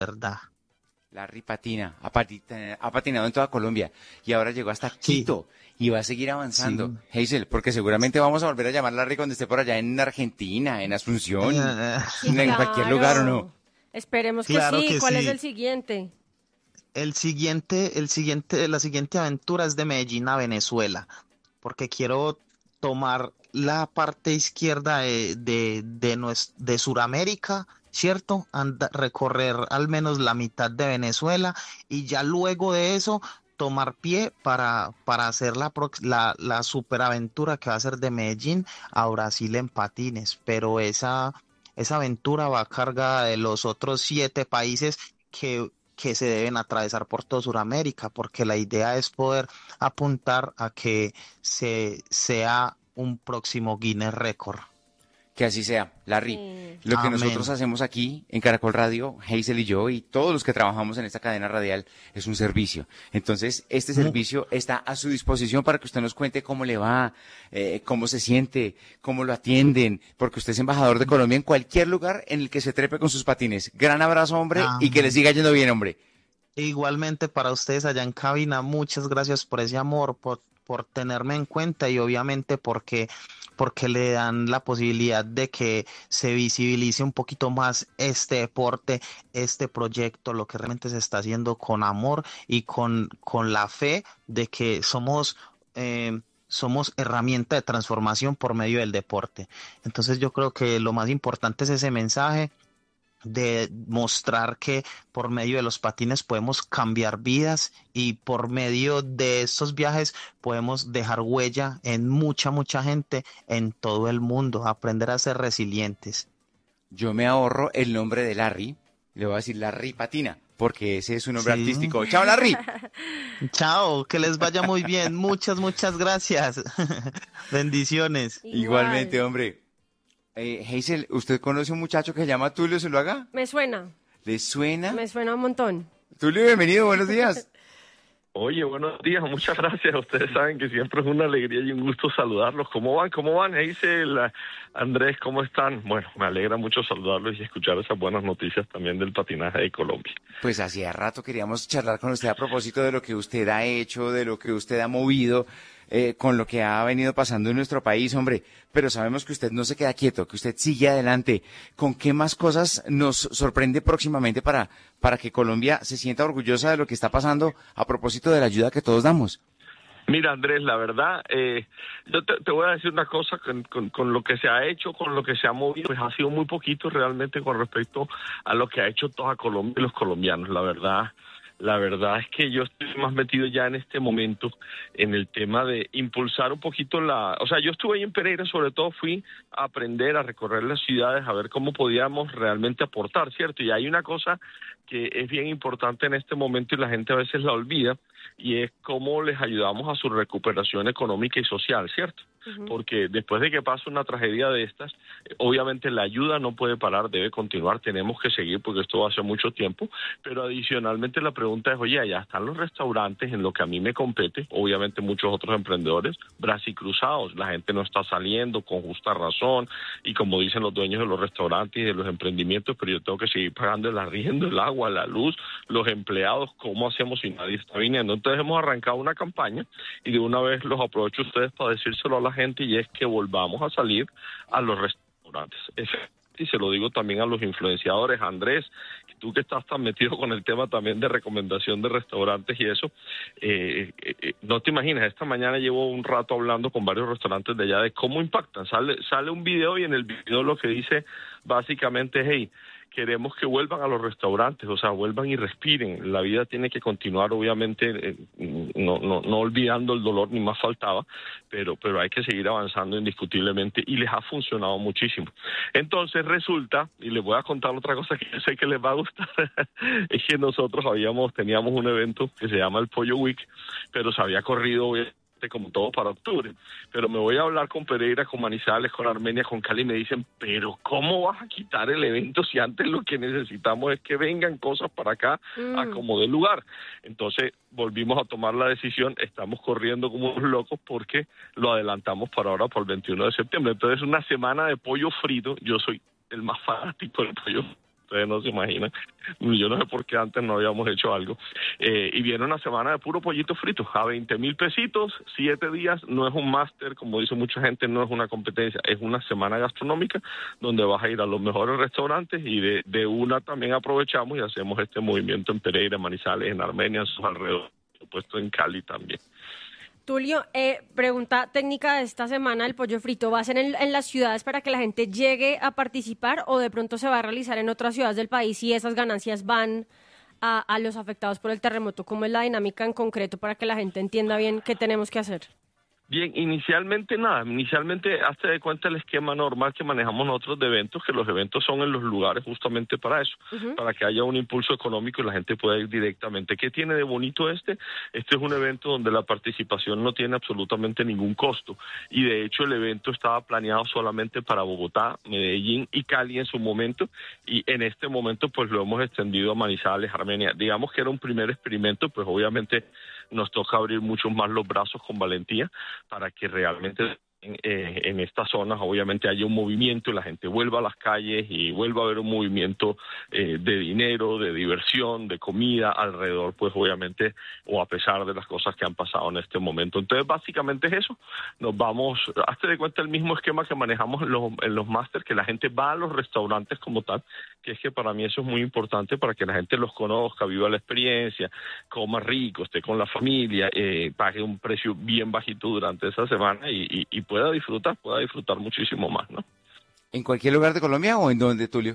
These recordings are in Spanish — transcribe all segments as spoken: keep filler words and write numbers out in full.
verdad. Larry patina, ha, patina, ha patinado en toda Colombia y ahora llegó hasta Sí, Quito y va a seguir avanzando. sí. Hazel, porque seguramente vamos a volver a llamar a Larry cuando esté por allá en Argentina, en Asunción, Eh, Sí, en cualquier lugar, ¿o no? claro. Esperemos que claro sí. que ¿Cuál es sí. el siguiente? El siguiente, el siguiente, la siguiente aventura es de Medellín a Venezuela, porque quiero tomar la parte izquierda de, de, de, nues- de Suramérica, ¿cierto? Anda- recorrer al menos la mitad de Venezuela y ya luego de eso tomar pie para, para hacer la, prox- la, la superaventura que va a ser de Medellín a Brasil en patines. Pero esa, esa aventura va cargada de los otros siete países que que se deben atravesar por todo Sudamérica, porque la idea es poder apuntar a que se sea un próximo Guinness Record. Que así sea, Larry. Sí. Lo que nosotros Amén. hacemos aquí en Caracol Radio, Hazel y yo y todos los que trabajamos en esta cadena radial es un servicio. Entonces, este Mu- servicio está a su disposición para que usted nos cuente cómo le va, eh, cómo se siente, cómo lo atienden, porque usted es embajador de Colombia en cualquier lugar en el que se trepe con sus patines. Gran abrazo, hombre, y que le Amén. siga yendo bien, hombre. Igualmente para ustedes allá en cabina, muchas gracias por ese amor, por, por tenerme en cuenta y obviamente porque, porque le dan la posibilidad de que se visibilice un poquito más este deporte, este proyecto, lo que realmente se está haciendo con amor y con, con la fe de que somos, eh, somos herramienta de transformación por medio del deporte. Entonces yo creo que lo más importante es ese mensaje de mostrar que por medio de los patines podemos cambiar vidas y por medio de estos viajes podemos dejar huella en mucha, mucha gente en todo el mundo, aprender a ser resilientes. Yo me ahorro el nombre de Larry, le voy a decir Larry Patina, porque ese es su nombre Sí. artístico. ¡Chao, Larry! Chao, que les vaya muy bien. Muchas, muchas gracias. Bendiciones. Igualmente, Igual. hombre. Eh, Hazel, ¿usted conoce un muchacho que se llama Tulio Zuluaga? Me suena. ¿Le suena? Me suena un montón. Tulio, bienvenido, buenos días. Oye, buenos días, muchas gracias. Ustedes saben que siempre es una alegría y un gusto saludarlos. ¿Cómo van? ¿Cómo van? Hazel, Andrés, ¿cómo están? Bueno, me alegra mucho saludarlos y escuchar esas buenas noticias también del patinaje de Colombia. Pues hacía rato queríamos charlar con usted a propósito de lo que usted ha hecho, de lo que usted ha movido, eh, con lo que ha venido pasando en nuestro país, hombre. Pero sabemos que usted no se queda quieto, que usted sigue adelante. ¿Con qué más cosas nos sorprende próximamente para, para que Colombia se sienta orgullosa de lo que está pasando a propósito de la ayuda que todos damos? Mira, Andrés, la verdad, eh, yo te, te voy a decir una cosa, con, con, con lo que se ha hecho, con lo que se ha movido, pues ha sido muy poquito realmente con respecto a lo que ha hecho toda Colombia y los colombianos, la verdad. La verdad es que yo estoy más metido ya en este momento en el tema de impulsar un poquito la... O sea, yo estuve ahí en Pereira, sobre todo fui a aprender, a recorrer las ciudades, a ver cómo podíamos realmente aportar, ¿cierto? Y hay una cosa que es bien importante en este momento y la gente a veces la olvida, y es cómo les ayudamos a su recuperación económica y social, ¿cierto? Ujú. Porque después de que pasa una tragedia de estas, eh, obviamente la ayuda no puede parar, debe continuar, tenemos que seguir porque esto va a ser mucho tiempo, pero adicionalmente la pregunta es, oye, allá están los restaurantes en lo que a mí me compete, obviamente muchos otros emprendedores, bracicruzados, la gente no está saliendo con justa razón, y como dicen los dueños de los restaurantes y de los emprendimientos, pero yo tengo que seguir pagando el arriendo, el agua, la luz, los empleados, ¿cómo hacemos si nadie está viniendo? Entonces hemos arrancado una campaña y de una vez los aprovecho a ustedes para decírselo a la gente, y es que volvamos a salir a los restaurantes. Y se lo digo también a los influenciadores, Andrés, tú que estás tan metido con el tema también de recomendación de restaurantes y eso, eh, eh, no te imaginas, esta mañana llevo un rato hablando con varios restaurantes de allá de cómo impactan. Sale, sale un video y en el video lo que dice básicamente es, hey, queremos que vuelvan a los restaurantes, o sea, vuelvan y respiren. La vida tiene que continuar, obviamente, eh, no, no, no olvidando el dolor, ni más faltaba, pero, pero hay que seguir avanzando indiscutiblemente y les ha funcionado muchísimo. Entonces resulta, y les voy a contar otra cosa que yo sé que les va a gustar, es que nosotros habíamos, teníamos un evento que se llama el Pollo Week, pero se había corrido como todo para octubre, pero me voy a hablar con Pereira, con Manizales, con Armenia, con Cali, y me dicen, pero ¿cómo vas a quitar el evento si antes lo que necesitamos es que vengan cosas para acá a Mm. como de lugar? Entonces volvimos a tomar la decisión, estamos corriendo como unos locos porque lo adelantamos para ahora, por el veintiuno de septiembre. Entonces una semana de pollo frito, yo soy el más fanático del pollo, ustedes no se imaginan. Yo no sé por qué antes no habíamos hecho algo. Eh, y viene una semana de puro pollito frito, a veinte mil pesitos, siete días, no es un máster, como dice mucha gente, no es una competencia, es una semana gastronómica donde vas a ir a los mejores restaurantes y de, de una también aprovechamos y hacemos este movimiento en Pereira, Manizales, en Armenia, en sus alrededores, por supuesto en Cali también. Tulio, eh, pregunta técnica de esta semana, ¿el pollo frito va a ser en, en las ciudades para que la gente llegue a participar o de pronto se va a realizar en otras ciudades del país y esas ganancias van a, a los afectados por el terremoto? ¿Cómo es la dinámica en concreto para que la gente entienda bien qué tenemos que hacer? Bien, inicialmente nada, inicialmente hazte de cuenta el esquema normal que manejamos nosotros de eventos, que los eventos son en los lugares justamente para eso, uh-huh. para que haya un impulso económico y la gente pueda ir directamente. ¿Qué tiene de bonito este? Este es un evento donde la participación no tiene absolutamente ningún costo y de hecho el evento estaba planeado solamente para Bogotá, Medellín y Cali en su momento y en este momento pues lo hemos extendido a Manizales, Armenia. Digamos que era un primer experimento, pues obviamente nos toca abrir mucho más los brazos con valentía para que realmente en, eh, en estas zonas obviamente haya un movimiento y la gente vuelva a las calles y vuelva a haber un movimiento eh, de dinero, de diversión, de comida alrededor, pues obviamente, o a pesar de las cosas que han pasado en este momento. Entonces básicamente es eso, nos vamos, hazte de cuenta el mismo esquema que manejamos en los, en los máster, que la gente va a los restaurantes como tal, que es que para mí eso es muy importante para que la gente los conozca, viva la experiencia, coma rico, esté con la familia, eh, pague un precio bien bajito durante esa semana y, y, y pueda disfrutar, pueda disfrutar muchísimo más, ¿no? ¿En cualquier lugar de Colombia o en dónde, Tulio?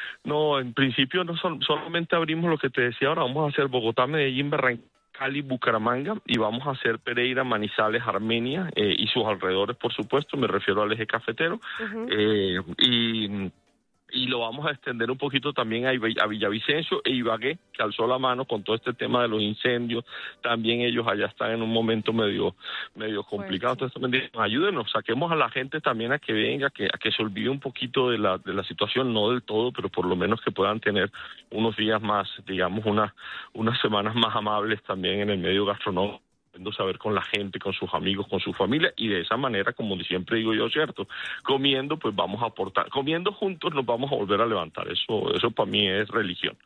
No, en principio no son, solamente abrimos lo que te decía ahora, vamos a hacer Bogotá, Medellín, Barranquilla, Cali, Bucaramanga y vamos a hacer Pereira, Manizales, Armenia eh, y sus alrededores, por supuesto, me refiero al eje cafetero, uh-huh. eh, y... y lo vamos a extender un poquito también a, a Villavicencio e Ibagué, que alzó la mano con todo este tema de los incendios, también ellos allá están en un momento medio medio complicado, entonces también ayúdenos, saquemos a la gente también a que venga, que, a que se olvide un poquito de la de la situación, no del todo, pero por lo menos que puedan tener unos días más, digamos, una, unas semanas más amables también en el medio gastronómico, saber con la gente, con sus amigos, con su familia y de esa manera, como siempre digo yo, cierto, comiendo pues vamos a aportar, comiendo juntos nos vamos a volver a levantar, eso eso para mí es religión.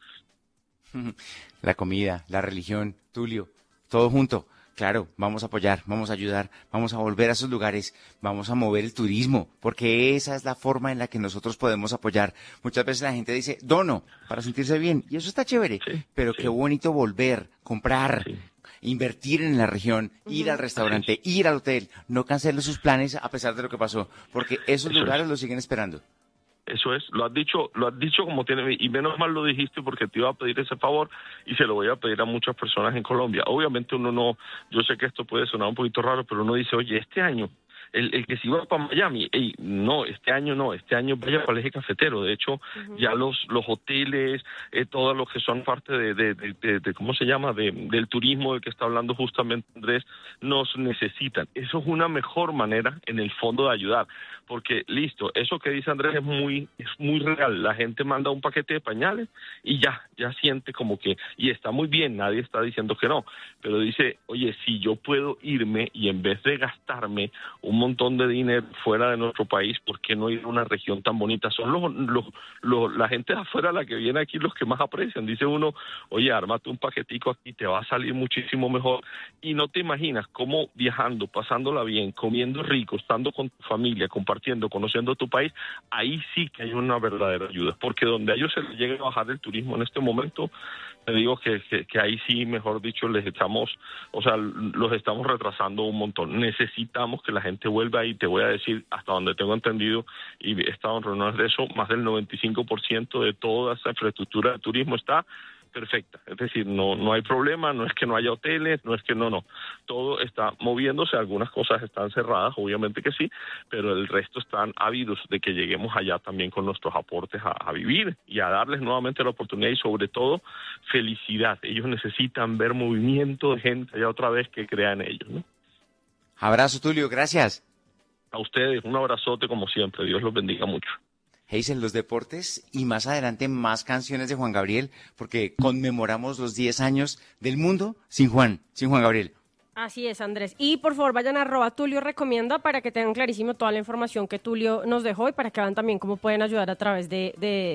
La comida, la religión, Tulio, todo junto. Claro, vamos a apoyar, vamos a ayudar, vamos a volver a esos lugares, vamos a mover el turismo, porque esa es la forma en la que nosotros podemos apoyar. Muchas veces la gente dice, dono, para sentirse bien, y eso está chévere, sí, pero sí. Qué bonito volver, comprar, sí. invertir en la región, uh-huh. ir al restaurante, sí. ir al hotel, no cancele sus planes a pesar de lo que pasó, porque esos eso lugares es. Lo siguen esperando. Eso es, lo has dicho, lo has dicho como tiene, y menos mal lo dijiste porque te iba a pedir ese favor y se lo voy a pedir a muchas personas en Colombia. Obviamente uno no, yo sé que esto puede sonar un poquito raro, pero uno dice, oye, este año, el, el que se iba para Miami, ey, no, este año no, este año vaya para el eje cafetero. De hecho, uh-huh. ya los los hoteles, eh, todos los que son parte de, de, de, de, de ¿cómo se llama?, de, del turismo del que está hablando justamente Andrés, nos necesitan. Eso es una mejor manera, en el fondo, de ayudar. Porque, listo, eso que dice Andrés es muy es muy real. La gente manda un paquete de pañales y ya, ya siente como que, y está muy bien, nadie está diciendo que no, pero dice, oye, si yo puedo irme y en vez de gastarme un montón de dinero fuera de nuestro país, ¿por qué no ir a una región tan bonita? Son los, los, los la gente de afuera la que viene aquí los que más aprecian. Dice uno, oye, ármate un paquetico aquí, te va a salir muchísimo mejor. Y no te imaginas cómo viajando, pasándola bien, comiendo rico, estando con tu familia, compartiendo, conociendo tu país, ahí sí que hay una verdadera ayuda. Porque donde a ellos se les llegue a bajar el turismo en este momento, te digo que, que, que ahí sí, mejor dicho, les estamos, o sea, los estamos retrasando un montón. Necesitamos que la gente vuelva y te voy a decir, hasta donde tengo entendido, y he estado en reuniones de eso, más del noventa y cinco por ciento de toda esa infraestructura de turismo está perfecta, es decir, no no hay problema, no es que no haya hoteles, no es que no, no, todo está moviéndose, algunas cosas están cerradas, obviamente que sí, pero el resto están ávidos de que lleguemos allá también con nuestros aportes a, a vivir y a darles nuevamente la oportunidad y sobre todo felicidad. Ellos necesitan ver movimiento de gente allá otra vez que crea en ellos, ¿no? Abrazo, Tulio, gracias. A ustedes, un abrazote como siempre, Dios los bendiga mucho. Heisen, los deportes y más adelante más canciones de Juan Gabriel, porque conmemoramos los diez años del mundo sin Juan, sin Juan Gabriel. Así es, Andrés. Y por favor vayan a arroba Tulio Recomienda para que tengan clarísimo toda la información que Tulio nos dejó y para que vean también cómo pueden ayudar a través de, de,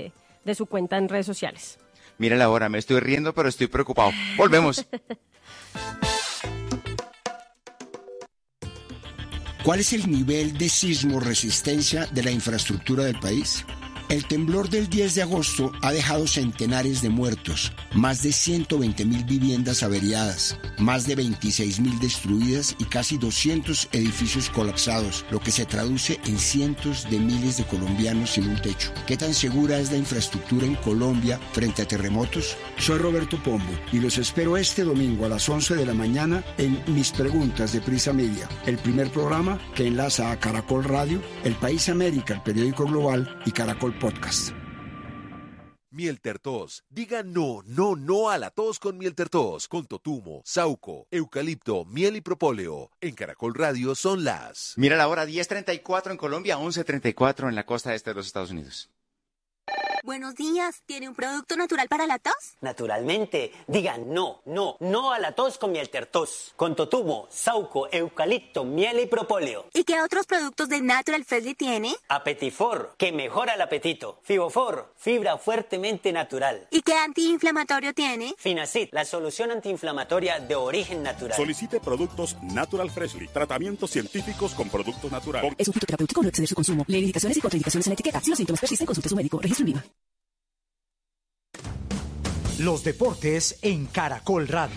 de su cuenta en redes sociales. Mira la hora, me estoy riendo, pero estoy preocupado. Volvemos. ¿Cuál es el nivel de sismo resistencia de la infraestructura del país? El temblor del diez de agosto ha dejado centenares de muertos, más de ciento veinte mil viviendas averiadas, más de veintiséis mil destruidas y casi doscientos edificios colapsados, lo que se traduce en cientos de miles de colombianos sin un techo. ¿Qué tan segura es la infraestructura en Colombia frente a terremotos? Soy Roberto Pombo y los espero este domingo a las once de la mañana en Mis Preguntas de Prisa Media, el primer programa que enlaza a Caracol Radio, El País América, el periódico global, y Caracol Podcast. Miel Tertos. Diga no, no, no a la tos con Miel Tertos. Con totumo, sauco, eucalipto, miel y propóleo. En Caracol Radio son las... Mira la hora, diez treinta y cuatro en Colombia, once treinta y cuatro en la costa este de los Estados Unidos. Buenos días, ¿tiene un producto natural para la tos? Naturalmente, diga no, no, no a la tos con Miel Tertos. Con totumo, sauco, eucalipto, miel y propóleo. ¿Y qué otros productos de Natural Freshly tiene? Apetifor, que mejora el apetito. Fibofor, fibra fuertemente natural. ¿Y qué antiinflamatorio tiene? Finacid, la solución antiinflamatoria de origen natural. Solicite productos Natural Freshly, tratamientos científicos con productos naturales. Es un fitoterapéutico, no exceder su consumo. Lee indicaciones y contraindicaciones en la etiqueta. Si los síntomas persisten, consulte a su médico. Registro en Viva. Los deportes en Caracol Radio.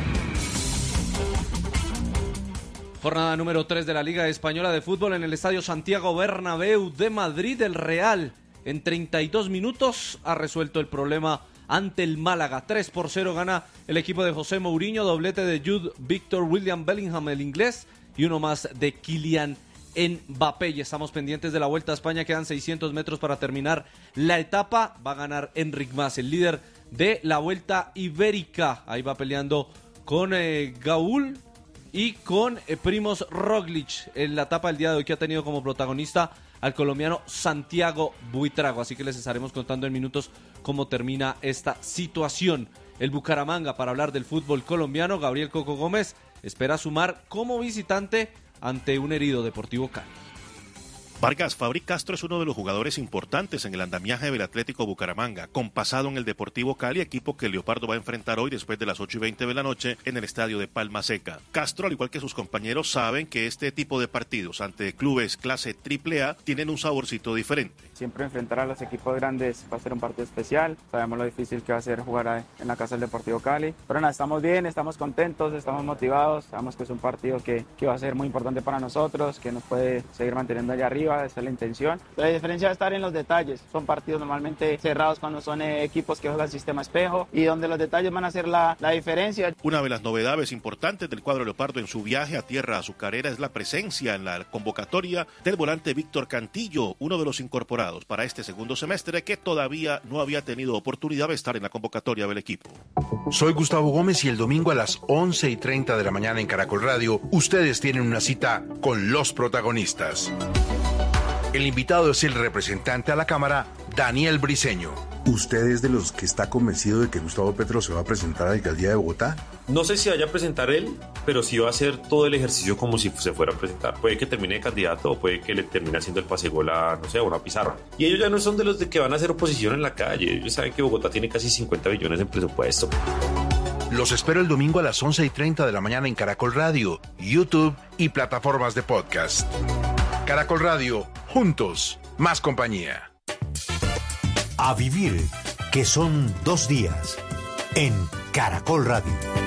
Jornada número tres de la Liga Española de Fútbol en el Estadio Santiago Bernabéu de Madrid. El Real en treinta y dos minutos ha resuelto el problema ante el Málaga. tres por cero gana el equipo de José Mourinho, doblete de Jude Victor William Bellingham, el inglés, y uno más de Kylian Mbappé. Y estamos pendientes de la Vuelta a España, quedan seiscientos metros para terminar la etapa. Va a ganar Enric Mas, el líder de la Vuelta Ibérica. Ahí va peleando con eh, Gaúl y con eh, Primoz Roglic en la etapa del día de hoy, que ha tenido como protagonista al colombiano Santiago Buitrago. Así que les estaremos contando en minutos cómo termina esta situación. El Bucaramanga, para hablar del fútbol colombiano, Gabriel Coco Gómez espera sumar como visitante ante un herido Deportivo Cali. Vargas, Fabri Castro es uno de los jugadores importantes en el andamiaje del Atlético Bucaramanga, con pasado en el Deportivo Cali, equipo que Leopardo va a enfrentar hoy después de las ocho y veinte de la noche en el estadio de Palma Seca. Castro, al igual que sus compañeros, saben que este tipo de partidos ante clubes clase triple A tienen un saborcito diferente. Siempre enfrentar a los equipos grandes va a ser un partido especial, sabemos lo difícil que va a ser jugar en la casa del Deportivo Cali, pero nada, estamos bien, estamos contentos, estamos motivados, sabemos que es un partido que, que va a ser muy importante para nosotros, que nos puede seguir manteniendo allá arriba. Esa es la intención. La diferencia va a estar en los detalles. Son partidos normalmente cerrados cuando son eh, equipos que juegan sistema espejo y donde los detalles van a hacer la, la diferencia. Una de las novedades importantes del cuadro Leopardo en su viaje a tierra azucarera es la presencia en la convocatoria del volante Víctor Cantillo, uno de los incorporados para este segundo semestre, que todavía no había tenido oportunidad de estar en la convocatoria del equipo. Soy Gustavo Gómez y el domingo a las once y treinta de la mañana en Caracol Radio, ustedes tienen una cita con los protagonistas. El invitado es el representante a la Cámara, Daniel Briceño. ¿Usted es de los que está convencido de que Gustavo Petro se va a presentar a la alcaldía de Bogotá? No sé si vaya a presentar él, pero sí va a hacer todo el ejercicio como si se fuera a presentar. Puede que termine de candidato o puede que le termine haciendo el pasegol a, no sé, a una pizarra. Y ellos ya no son de los de que van a hacer oposición en la calle. Ellos saben que Bogotá tiene casi cincuenta billones en presupuesto. Los espero el domingo a las once y treinta de la mañana en Caracol Radio, YouTube y plataformas de podcast. Caracol Radio, juntos, más compañía. A vivir, que son dos días, en Caracol Radio.